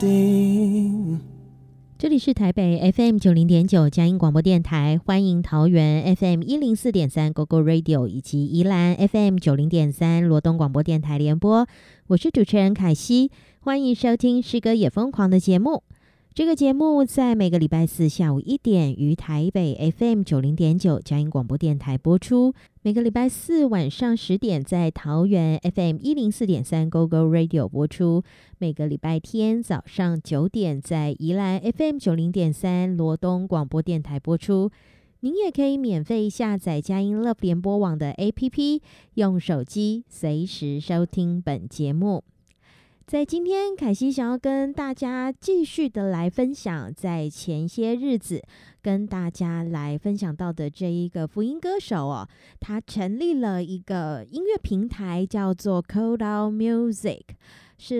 定。 这里是台北 FM 90.9佳音广播电台，欢迎桃园 FM 104.3 GoGo Radio 以及宜兰 FM 90.3罗东广播电台联播，我是主持人凯西，欢迎收听诗歌也疯狂的节目。这个节目在每个礼拜四下午1点于台北 FM 90.9佳音广播电台播出，每个礼拜四晚上10点在桃园 FM 104.3 GoGo Radio 播出，每个礼拜天早上9点在宜兰 FM 90.3罗东广播电台播出。您也可以免费下载佳音 Love 联播网的 APP， 用手机随时收听本节目。在今天，凯西想要跟大家继续的来分享，在前些日子跟大家来分享到的这一个福音歌手哦，他成立了一个音乐平台，叫做 Code Out Music。